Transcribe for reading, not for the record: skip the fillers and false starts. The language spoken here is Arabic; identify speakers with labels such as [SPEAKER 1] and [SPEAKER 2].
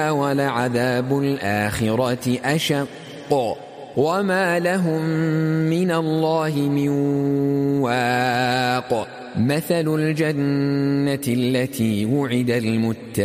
[SPEAKER 1] ولعذاب الآخرة أشق وما لهم من الله من واق مثل الجنة التي وعد المتقين